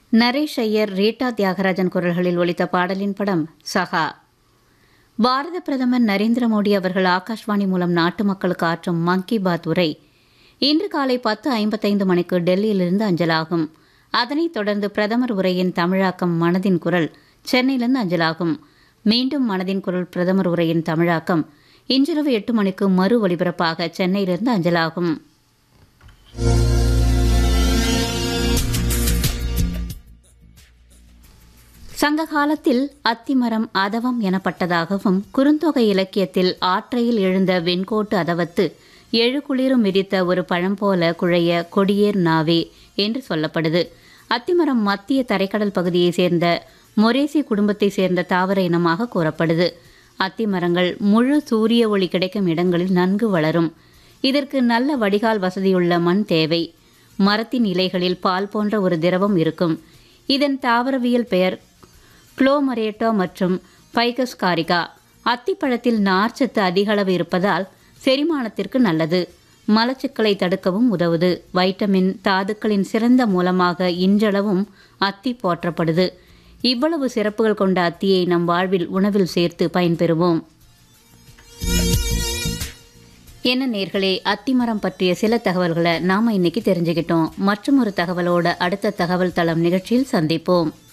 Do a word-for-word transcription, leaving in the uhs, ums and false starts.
Naresh Iyer, Rita Thiagarajan குரல்களில் ஒலித்த பாடலின் படம் சகா. பாரத பிரதமர் நரேந்திர மோடி அவர்கள் ஆகாஷ்வாணி மூலம் நாட்டு மக்களுக்கு ஆற்றும் மன் கி பாத் உரை இன்று காலை பத்து ஐம்பத்தைந்து மணிக்கு டெல்லியிலிருந்து அஞ்சலாகும். அதனைத் தொடர்ந்து பிரதமர் உரையின் தமிழாக்கம் மனதின் குரல் சென்னையிலிருந்து அஞ்சலாகும். மீண்டும் மனதின் குரல் பிரதமர் உரையின் தமிழாக்கம் இன்றிரவு எட்டு மணிக்கு மறு ஒலிபரப்பாக சென்னையிலிருந்து அஞ்சலாகும். சங்க காலத்தில் அத்திமரம் அதவம் எனப்பட்டதாகவும், குறுந்தொகை இலக்கியத்தில் ஆற்றையில் எழுந்த வெண்கோட்டு அதவத்து எழுகுளிரும் மிதித்த ஒரு பழம் போல குழைய கொடியேர் நாவே என்று சொல்லப்படுது. அத்திமரம் மத்திய தரைக்கடல் பகுதியை சேர்ந்த மொரேசி குடும்பத்தை சேர்ந்த தாவர இனமாக கூறப்படுது. அத்திமரங்கள் முழு சூரிய ஒளி கிடைக்கும் இடங்களில் நன்கு வளரும். இதற்கு நல்ல வடிகால் வசதியுள்ள மண் தேவை. மரத்தின் இலைகளில் பால் போன்ற ஒரு திரவம் இருக்கும். இதன் தாவரவியல் பெயர் குளோமரேட்டோ மற்றும் பைகஸ் காரிகா. அத்திப்பழத்தில் நார்ச்சத்து அதிகளவு இருப்பதால் செரிமானத்திற்கு நல்லது. மலச்சிக்கலை தடுக்கவும் உதவுது. வைட்டமின் தாதுக்களின் சிறந்த மூலமாக இன்றளவும் அத்தி போற்றப்படுது. இவ்வளவு சிறப்புகள் கொண்ட அத்தியை நம் வாழ்வில் உணவில் சேர்த்து பயன்பெறுவோம். என்ன நேர்களே, அத்திமரம் பற்றிய சில தகவல்களை நாம இன்னைக்கு தெரிஞ்சுக்கிட்டோம். மற்றும் ஒரு தகவலோட அடுத்த தகவல் தளம் நிகழ்ச்சியில் சந்திப்போம்.